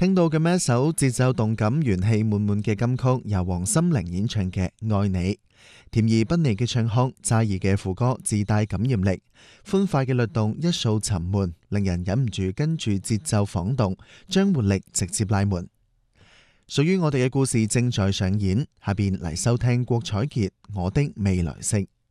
聽到嘅咩一首節奏動感、元氣滿滿嘅金曲，由黃心凌演唱嘅《愛你》。甜而不膩嘅唱腔，齋意嘅副歌自帶感染力，歡快嘅律動一掃沉悶，令人忍唔住跟住節奏晃動，將活力直接拉滿。屬於我哋嘅故事正在上演，下邊嚟收聽郭采潔《我的未來式》。